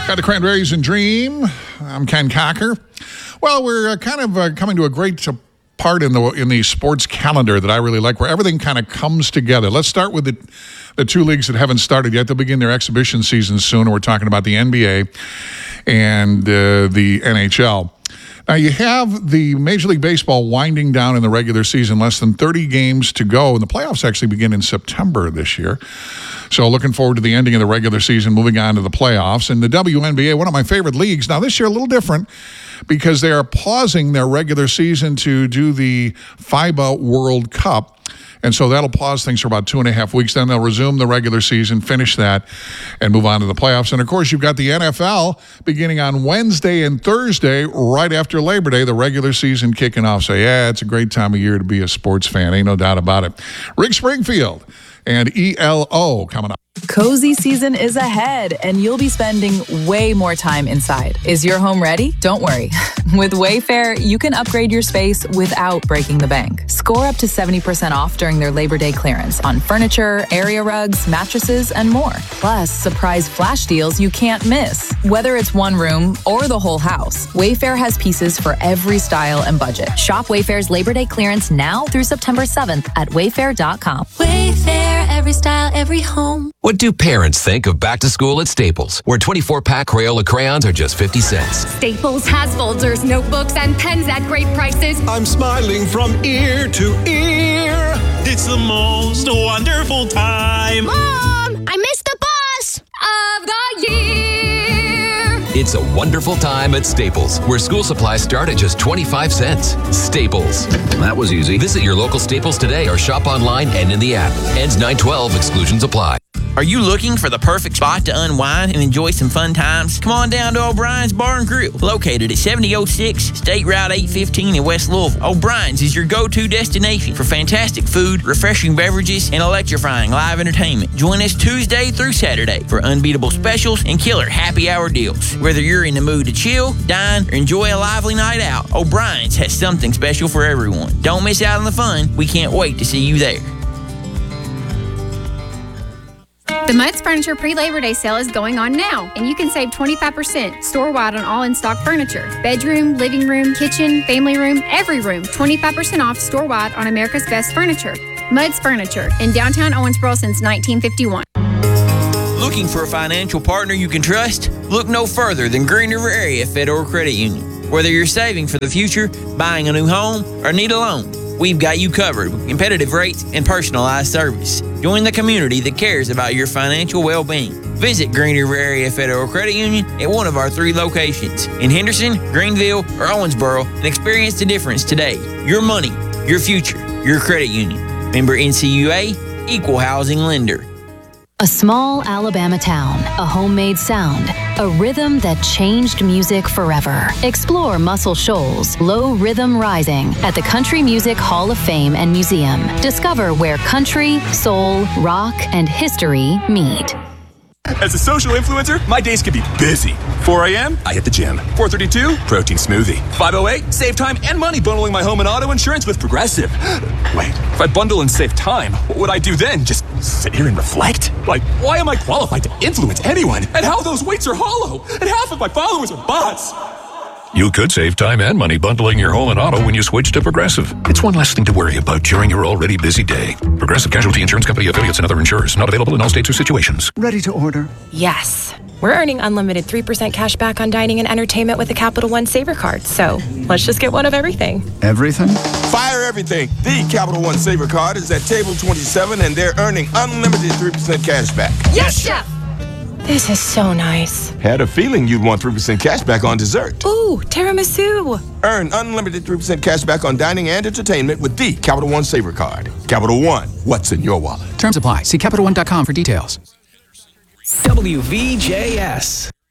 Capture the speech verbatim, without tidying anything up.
Got the Cranberries and Dream. I'm Ken Cocker. Well, we're uh, kind of uh, coming to a great uh, part in the in the sports calendar that I really like, where everything kind of comes together. Let's start with the the two leagues that haven't started yet. They'll begin their exhibition season soon. We're talking about the N B A and uh, the N H L. Now, you have the Major League Baseball winding down in the regular season, less than thirty games to go, and the playoffs actually begin in September this year. So looking forward to the ending of the regular season, moving on to the playoffs. And the W N B A, one of my favorite leagues. Now, this year a little different because they are pausing their regular season to do the FIBA World Cup. And so that'll pause things for about two and a half weeks. Then they'll resume the regular season, finish that, and move on to the playoffs. And, of course, you've got the N F L beginning on Wednesday and Thursday, right after Labor Day, the regular season kicking off. So, yeah, it's a great time of year to be a sports fan. Ain't no doubt about it. Rick Springfield and E L O coming up. Cozy season is ahead, and you'll be spending way more time inside. Is your home ready? Don't worry. With Wayfair, you can upgrade your space without breaking the bank. Score up to seventy percent off during their Labor Day clearance on furniture, area rugs, mattresses, and more. Plus, surprise flash deals you can't miss. Whether it's one room or the whole house, Wayfair has pieces for every style and budget. Shop Wayfair's Labor Day clearance now through September seventh at wayfair dot com. Wayfair, every style, every home. What do parents think of back to school at Staples, where twenty-four pack Crayola crayons are just fifty cents? Staples has folders, notebooks, and pens at great prices. I'm smiling from ear to ear. It's the most wonderful time. Mom, I missed the bus of the year. It's a wonderful time at Staples, where school supplies start at just twenty-five cents. Staples. That was easy. Visit your local Staples today or shop online and in the app. Ends nine twelve. Exclusions apply. Are you looking for the perfect spot to unwind and enjoy some fun times? Come on down to O'Brien's Bar and Grill, located at seventy oh six State Route eight fifteen in West Louisville. O'Brien's is your go-to destination for fantastic food, refreshing beverages, and electrifying live entertainment. Join us Tuesday through Saturday for unbeatable specials and killer happy hour deals. Whether you're in the mood to chill, dine, or enjoy a lively night out, O'Brien's has something special for everyone. Don't miss out on the fun. We can't wait to see you there. The Mudd's Furniture pre-Labor Day sale is going on now, and you can save twenty-five percent store-wide on all in-stock furniture. Bedroom, living room, kitchen, family room, every room. twenty-five percent off store-wide on America's Best Furniture. Mudd's Furniture in downtown Owensboro since nineteen fifty-one. Looking for a financial partner you can trust? Look no further than Green River Area Federal Credit Union. Whether you're saving for the future, buying a new home, or need a loan, we've got you covered with competitive rates and personalized service. Join the community that cares about your financial well-being. Visit Green River Area Federal Credit Union at one of our three locations in Henderson, Greenville, or Owensboro and experience the difference today. Your money, your future, your credit union. Member N C U A, Equal Housing Lender. A small Alabama town, a homemade sound, a rhythm that changed music forever. Explore Muscle Shoals, Low Rhythm Rising at the Country Music Hall of Fame and Museum. Discover where country, soul, rock, and history meet. As a social influencer, my days can be busy. four a.m., I hit the gym. four thirty-two, protein smoothie. five oh eight, save time and money bundling my home and auto insurance with Progressive. Wait, if I bundle and save time, what would I do then? Just sit here and reflect? Like, why am I qualified to influence anyone? And how those weights are hollow? And half of my followers are bots. You could save time and money bundling your home and auto when you switch to Progressive. It's one less thing to worry about during your already busy day. Progressive Casualty Insurance Company affiliates and other insurers. Not available in all states or situations. Ready to order? Yes. We're earning unlimited three percent cash back on dining and entertainment with the Capital One Saver Card. So let's just get one of everything. Everything? Fire everything. The Capital One Saver Card is at table twenty-seven, and they're earning unlimited three percent cash back. Yes, Chef! This is so nice. Had a feeling you'd want three percent cash back on dessert. Ooh, tiramisu. Earn unlimited three percent cash back on dining and entertainment with the Capital One Saver Card. Capital One, what's in your wallet? Terms apply. See Capital One dot com for details. W V J S.